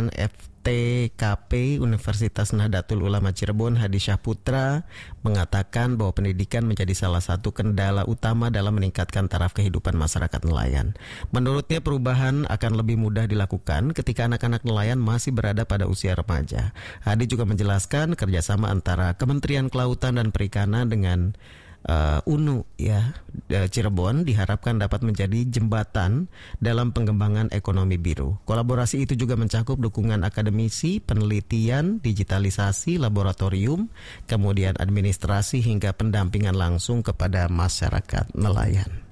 Pengajaran FTKP Universitas Nahdlatul Ulama Cirebon Hadi Syahputra mengatakan bahwa pendidikan menjadi salah satu kendala utama dalam meningkatkan taraf kehidupan masyarakat nelayan. Menurutnya perubahan akan lebih mudah dilakukan ketika anak-anak nelayan masih berada pada usia remaja. Hadi juga menjelaskan kerjasama antara Kementerian Kelautan dan Perikanan dengan UNU Cirebon diharapkan dapat menjadi jembatan dalam pengembangan ekonomi biru. Kolaborasi itu juga mencakup dukungan akademisi, penelitian, digitalisasi, laboratorium, kemudian administrasi hingga pendampingan langsung kepada masyarakat nelayan.